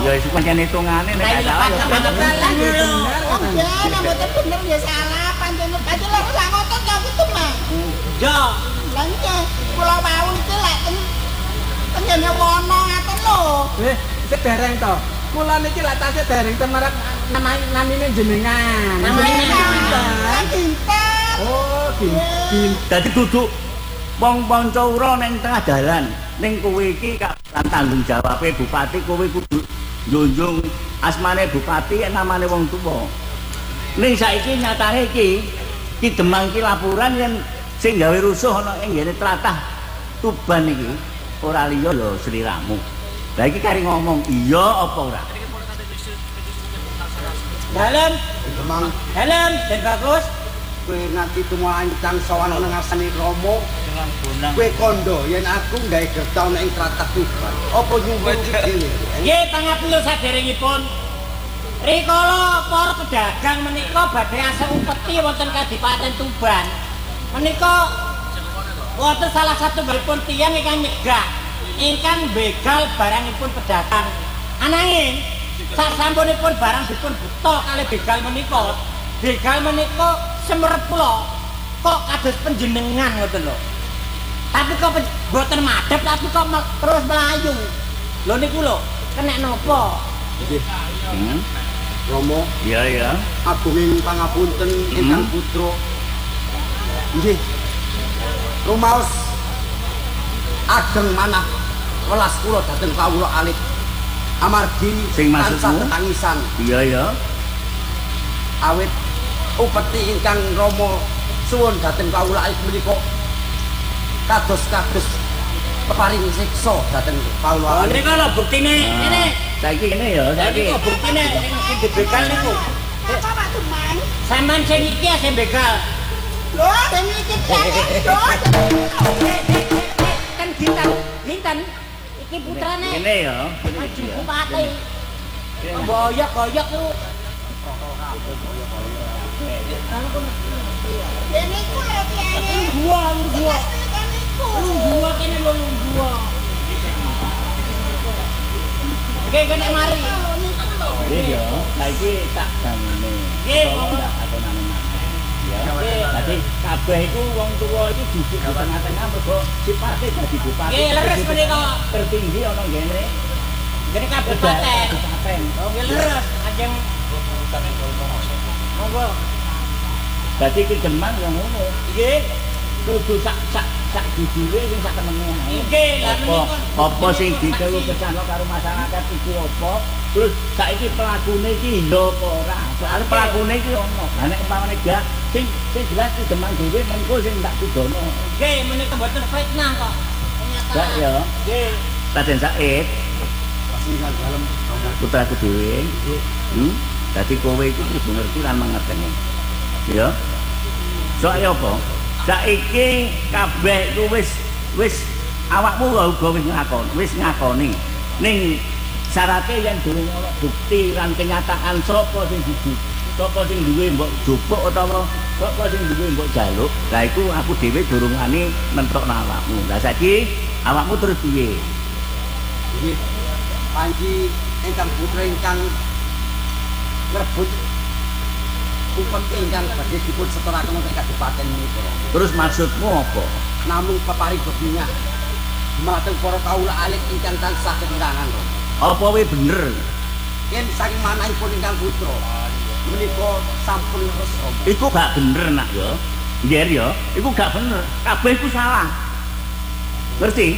Ya iku pancen hitungane nek gak salah ya. Oh iya, nek mboten bener ya salah pancen loro sak ngotot ya gitu mah. Yo, Lah iya, kula wau iki lek tenggene wono ngaten lho. Sik dereng to. Kula niki lak tasih dereng temerep namine jenengan. Lah pinter. Oh, Dadi duduk wong Pancawura ning tengah dalan. Ning kowe iki kan tanggung jawabe bupati, kowe kudu njunjung asmane bupati namane wong tuwa. Ning saiki nyatane iki Demang iki laporan yen sing gawe rusuh ana ing ngene tlatah Tuban iki ora liya ya sliramu. Lah iki kari ngomong iya apa ora? Dalem, Demang dalem, dan bagus. kowe nanti semua ancang sowan nang ngasane Romo. Kowe kondo yen aku gawe kerta ana ing tlatah Tuban. Apa nyuwun dhewe? Nggih, pangapura saderengipun. Rikala para pedagang menika badhe asal umpeti wonten Kadipaten Tuban. Menika wonten salah satunggalipun tiyang ingkang nyegah, ingkang begal barangipun pedagang. Ananging sasampunipun barang dipun beto kalih begal menika semerep kula kok kados panjenengan ngoten lho. Tapi kok mboten madhep tapi kok terus melayu. Lho niku lho, kena napa? Romo, Iya. agunging pangapunten ingkang putra. Nggih. Rumaos ageng manah welas kula dhateng kawula alit. Amargi Sing tansah maksudmu? tetangisan Iya. awit upeti ingkang Rama suwun dhateng kawula alit menika kados peparing siksa dhateng kawula alit. Niku lho buktine ngene. Saiki ngene ya, saiki. Niku buktine sing dibegal niku. Apa Pak Demang? Sampeyan sing iki sing begal. Lho, sing iki Kan dinten iki putrane. Ngene ya. Maju bupati. Goyok-goyok lu. Dene ku lho piye. Gua Gua kene lho gua. Oke, kene mari. Iya, saiki tak damene. Nggih, monggo. Atonane maneh. Ya. Dadi kabeh iku wong tuwa iki duduk di tengah-tengah mergo sipate dadi bupati. Nggih, leres menika. Tertinggi ana ngene. Jadi kabupaten. Kabupaten. Oh, nggih leres, ajeng monggo. Dadi iki Demang ya ngono. Nggih. Kudu sak jujure sing sak tenenge ae. Nggih, lan menika. Apa sing dikewu kesana karo masyarakat iku apa? Terus saiki pelakune iki ya apa ora? Soale pelakune iki ono. Lah nek umpamane gak sing jelas ki Demang dhewe mengko sing tak kudono. Nggih, menika mboten fitnah kok. Gak ya. Nggih. Raden Said, Singgal dalem Romo. putraku dhewe. Dadi kowe iku kudu ngerti lan mangerteni. Ya. Soale apa? Saiki kabeh iku wis awakmu uga wis ngakoni. Ning syaratnya yang durung ana bukti lan kenyataan sapa sing duwe mbok jupuk utawa sapa sing duwe mbok jaluk. Lah iku aku dhewe durung wani mentokno awakmu. Lah saiki awakmu terus piye? Nggih. Panji ingkang putra ingkang ngrebut upeti ingkang badhe dipun setaraken wonten Kadipaten menika. Terus maksudmu apa? Namung peparing bebingah dumateng para kawula alit ingkang tansah kekirangan. Apa we bener? Yen saking manahipun ingkang putra menika sampun leres Romo. Iku gak bener nak ya. Nggih ya, iku gak bener. Kabeh iku salah. Ngerti?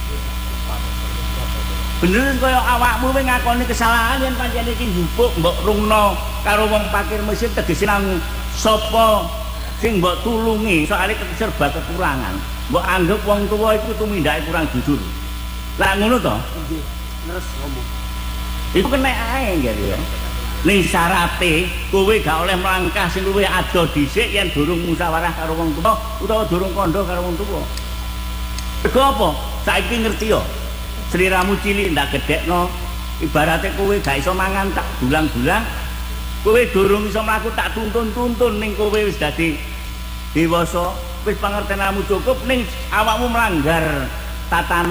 Bener kaya awakmu kowe ngakoni kesalahan yen pancen iki njupuk mbok rungno karo wong parkir mesin tegese nang sapa sing mbok tulungi soalé serba kekurangan. Mbok anggap wong tuwa iku tumindake kurang jujur. Lah ngono to? Nggih, leres Romo. Iku kena ae nggih ya. Ning syarate kowe gak oleh melangkah sing luwih ado dhisik yen durung musyawarah karo wong tuwa utawa durung kandha karo wong tuwa. Mergo apa? Saiki ngerti yo. Sliramu cilik ndak gedhekno. Ibarate kowe gak iso mangan tak dulang-dulang. Kowe durung iso mlaku tak tuntun-tuntun ning kowe wis dadi dewasa, wis pangertenanmu cukup ning awakmu melanggar tatanan